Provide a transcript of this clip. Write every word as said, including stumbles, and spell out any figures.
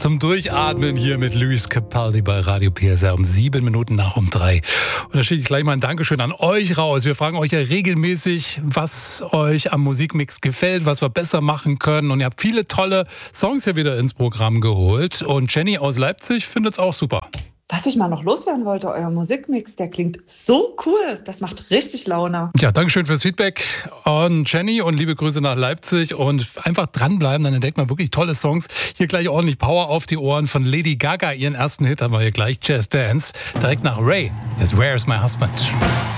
zum Durchatmen hier mit Lewis Capaldi bei Radio P S R um sieben Minuten nach um drei. Und da schicke ich gleich mal ein Dankeschön an euch raus. Wir fragen euch ja regelmäßig, was euch am Musikmix gefällt, was wir besser machen können. Und ihr habt viele tolle Songs hier wieder ins Programm geholt. Und Jenny aus Leipzig findet es auch super. Was ich mal noch loswerden wollte, euer Musikmix, der klingt so cool. Das macht richtig Laune. Ja, Dankeschön fürs Feedback an Jenny und liebe Grüße nach Leipzig. Und einfach dranbleiben, dann entdeckt man wirklich tolle Songs. Hier gleich ordentlich Power auf die Ohren von Lady Gaga. Ihren ersten Hit haben wir hier gleich, Jazz Dance. Direkt nach Ray. Yes, Where's My Husband?